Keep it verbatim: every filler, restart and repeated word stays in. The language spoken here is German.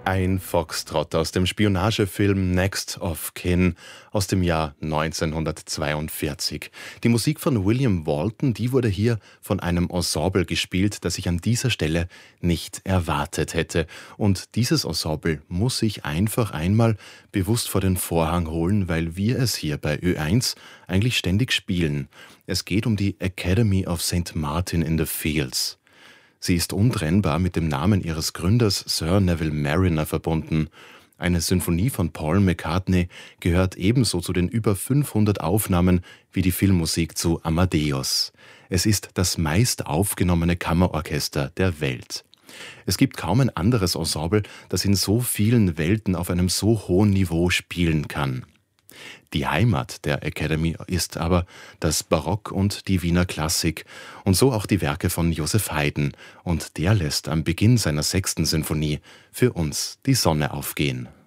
Ein Foxtrott aus dem Spionagefilm Next of Kin aus dem Jahr neunzehnhundertzweiundvierzig. Die Musik von William Walton, die wurde hier von einem Ensemble gespielt, das ich an dieser Stelle nicht erwartet hätte. Und dieses Ensemble muss ich einfach einmal bewusst vor den Vorhang holen, weil wir es hier bei Ö eins eigentlich ständig spielen. Es geht um die Academy of Saint Martin in the Fields. Sie ist untrennbar mit dem Namen ihres Gründers Sir Neville Marriner verbunden. Eine Sinfonie von Paul McCartney gehört ebenso zu den über fünfhundert Aufnahmen wie die Filmmusik zu Amadeus. Es ist das meist aufgenommene Kammerorchester der Welt. Es gibt kaum ein anderes Ensemble, das in so vielen Welten auf einem so hohen Niveau spielen kann. Die Heimat der Academy ist aber das Barock und die Wiener Klassik und so auch die Werke von Joseph Haydn, und der lässt am Beginn seiner sechsten Sinfonie für uns die Sonne aufgehen.